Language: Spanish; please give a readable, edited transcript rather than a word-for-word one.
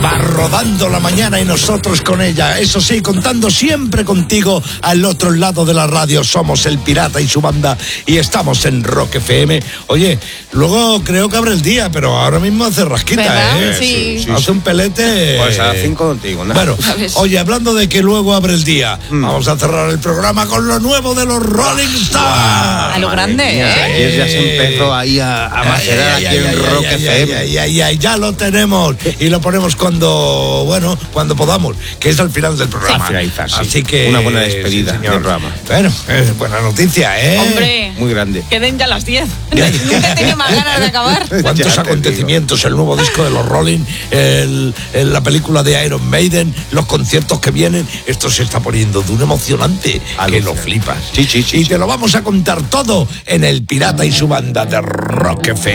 Va rodando la mañana y nosotros con ella. Eso sí, contando siempre contigo al otro lado de la radio. Somos El Pirata y su banda y estamos en Rock FM. Oye, luego creo que abre el día, pero ahora mismo hace rasquita, ¿verdad? ¿eh? Sí. Hace un pelete. Pues a las 5 contigo, ¿no? Bueno, oye, hablando de que luego abre el día, vamos a cerrar el programa con lo nuevo de los Rolling Stones. A lo grande, ¿eh? Ayer ya se empezó ahí a macerar aquí en Rock FM. Ya lo tenemos y lo ponemos cuando podamos, que es al final del programa. Finalizar, sí. Así que una buena despedida del programa. Bueno, es buena noticia, ¿eh? Hombre, muy grande. Queden ya las 10. Nunca he tenido más ganas de acabar. ¿Cuántos acontecimientos? El nuevo disco de los Rolling, la película de Iron Maiden, los conciertos que vienen. Esto se está poniendo de un emocionante que lo flipas. Sí. Y te lo vamos a contar todo en El Pirata y su banda de Rock FM.